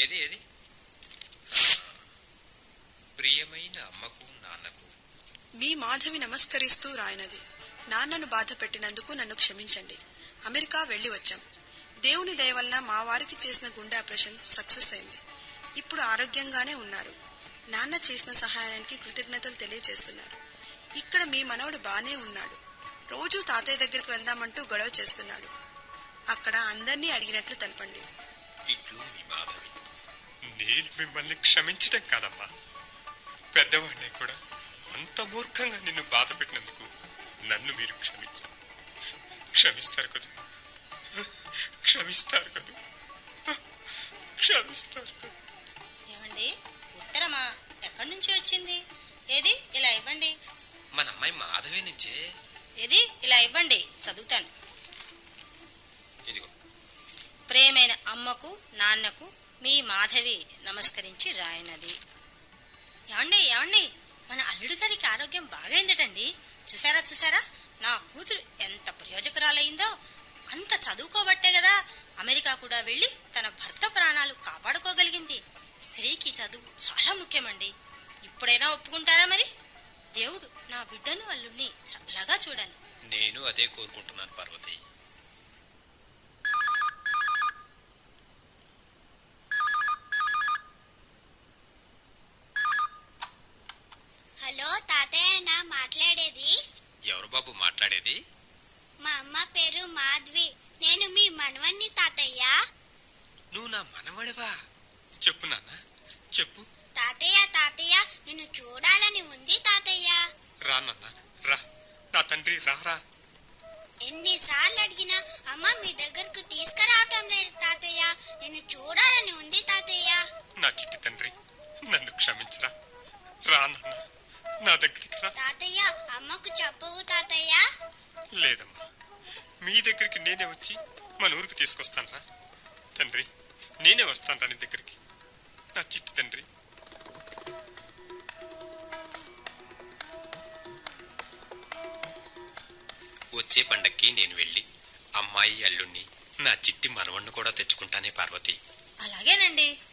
ఏది ఏది ప్రియమైన అమ్మకు నాన్నకు మీ మాధవి నమస్కరిస్తూ రాయనది. నాన్నను బాధ పెట్టినందుకు నన్ను క్షమించండి. అమెరికా వెళ్లి వచ్చాం. దేవుని దయ వలన మా వారికి చేసిన గుండె ఆపరేషన్ సక్సెస్ అయింది. ఇప్పుడు ఆరోగ్యంగానే ఉన్నారు. నాన్న చేసిన సహాయానికి కృతజ్ఞతలు తెలియజేస్తున్నారు. ఇక్కడ మీ మనవడు బానే ఉన్నాడు. రోజు తాతయ్య దగ్గరికి వెళ్దామంటూ గొడవ చేస్తున్నాడు. అక్కడ అందర్నీ అడిగినట్లు తెలపండి. ఇట్లు మీ మాధవి. నేను మిమ్మల్ని క్షమించటం కాదమ్మా, పెద్దవాడిని కూడా అంత మూర్ఖంగా నిన్ను బాధ పెట్టినందుకు నన్ను మీరు క్షమిస్తారు కదా? క్షమిస్తారు కదా? ఏమండి, ఉత్తరమా ఎక్కడి నుంచి వచ్చింది? ఏది ఇలా ఇవ్వండి. మన అమ్మాయి మాధవి నుంచే. ఏది ఇలా ఇవ్వండి, చదువుతాను. ఇదిగో. ప్రేమైన అమ్మకు నాన్నకు మీ మాధవి నమస్కరించి రాయనది. ఏమండి ఏమండి, మన అల్లుడి గారికి ఆరోగ్యం బాగైందటండి. చూసారా నా కూతురు ఎంత ప్రయోజకురాలయ్యిందో. అంత చదువుకోబట్టే కదా అమెరికా కూడా వెళ్ళి తన భర్త ప్రాణాలు కాపాడుకోగలిగింది. స్త్రీకి చదువు చాలా ముఖ్యమండి. ఇప్పుడైనా ఒప్పుకుంటారా మరి? దేవుడు నా బిడ్డను అల్లుడిని చల్లగా చూడాలి. నేను అదే కోరుకుంటున్నాను పార్వతి. హలో తాతయ్య, నా మాట్లాడేది? ఎవరు బాబు మాట్లాడేది? మా అమ్మ పేరు మాధవి. నేను మీ మనవణ్ణి తాతయ్య. నువ్వు నా మనవడివా? చెప్పు నాన్న, చెప్పు. తాతయ్య నిన్ను చూడాలని ఉంది తాతయ్య. రా నాన్న, రా. నా తండ్రి రారా. ఎన్నిసార్లు అడిగినా అమ్మ మీ దగ్గరకు తీసుకురావటం లేదు తాతయ్య. నిన్ను చూడాలని ఉంది తాతయ్య. నా చిట్టి తండ్రి, నన్ను క్షమించరా. రా నాన్న, నా దగ్గరికి రా. తాతయ్య, అమ్మకు చెప్పవు తాతయ్య? లేదమ్మా, మీ దగ్గరికి నేనే వచ్చి మన ఊరికి తీసుకొస్తాను రా. తండ్రి, నేనే వస్తాను రా నీ దగ్గరికి, నా చిట్టి తండ్రి. వచ్చే పండక్కి నేను వెళ్ళి అమ్మాయి అల్లుణ్ణి నా చిట్టి మనవణ్ణి కూడా తెచ్చుకుంటానే పార్వతి. అలాగేనండి.